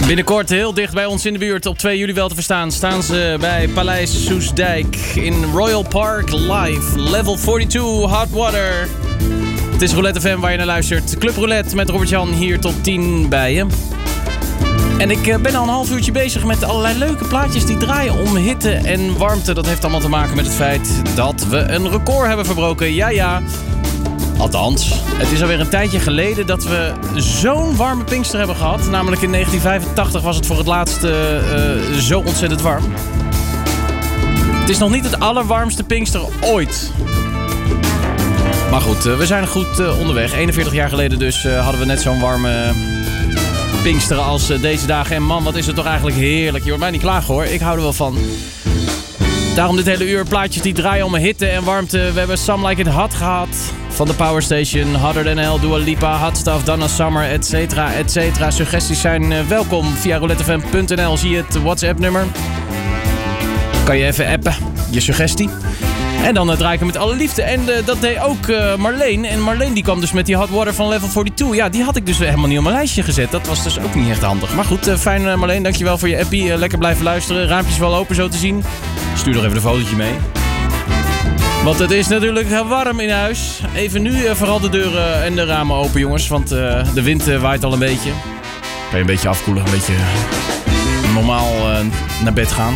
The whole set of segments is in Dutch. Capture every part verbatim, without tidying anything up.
Binnenkort heel dicht bij ons in de buurt, op twee juli wel te verstaan, staan ze bij Paleis Soestdijk in Royal Park Live, Level tweeënveertig, Hot Water. Het is Roulette F M waar je naar luistert. Club Roulette met Robert-Jan hier tot tien bij je. En ik ben al een half uurtje bezig met allerlei leuke plaatjes die draaien om hitte en warmte. Dat heeft allemaal te maken met het feit dat we een record hebben verbroken. Ja, ja. Althans, het is alweer een tijdje geleden dat we zo'n warme Pinkster hebben gehad. Namelijk in negentien vijfentachtig was het voor het laatst uh, uh, zo ontzettend warm. Het is nog niet het allerwarmste Pinkster ooit. Maar goed, uh, we zijn goed uh, onderweg. eenenveertig jaar geleden dus uh, hadden we net zo'n warme Pinkster als uh, deze dagen. En man, wat is het toch eigenlijk heerlijk. Je hoort mij niet klagen hoor, ik hou er wel van. Daarom dit hele uur plaatjes die draaien om hitte en warmte. We hebben Some Like It Hot gehad van de Power Station. Hotter Than Hell, Dua Lipa, Hot Stuff, Donna Summer, et cetera, et cetera. Suggesties zijn uh, welkom. Via roulettefm punt n l zie je het WhatsApp-nummer. Kan je even appen, je suggestie. En dan uh, draai ik hem met alle liefde. En uh, dat deed ook uh, Marleen. En Marleen die kwam dus met die Hot Water van Level tweeënveertig. Ja, die had ik dus helemaal niet op mijn lijstje gezet. Dat was dus ook niet echt handig. Maar goed, uh, fijn uh, Marleen. Dankjewel voor je appie. Uh, lekker blijven luisteren. Raampjes wel open zo te zien. Stuur nog even een fotootje mee. Want het is natuurlijk warm in huis. Even nu uh, vooral de deuren en de ramen open, jongens. Want uh, de wind uh, waait al een beetje. Kan je een beetje afkoelen. Een beetje uh, normaal uh, naar bed gaan.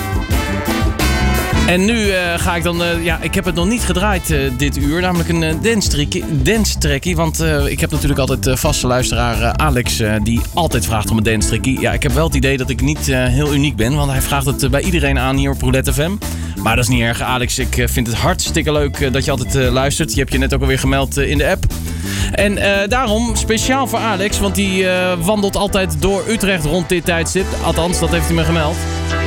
En nu uh, ga ik dan... Uh, ja, ik heb het nog niet gedraaid uh, dit uur. Namelijk een uh, dance-trekkie. Dance want uh, ik heb natuurlijk altijd uh, vaste luisteraar uh, Alex... Uh, die altijd vraagt om een dance-trekkie. Ja, ik heb wel het idee dat ik niet uh, heel uniek ben. Want hij vraagt het uh, bij iedereen aan hier op Roulette F M. Maar dat is niet erg, Alex. Ik uh, vind het hartstikke leuk uh, dat je altijd uh, luistert. Je hebt je net ook alweer gemeld uh, in de app. En uh, daarom speciaal voor Alex. Want die uh, wandelt altijd door Utrecht rond dit tijdstip. Althans, dat heeft hij me gemeld.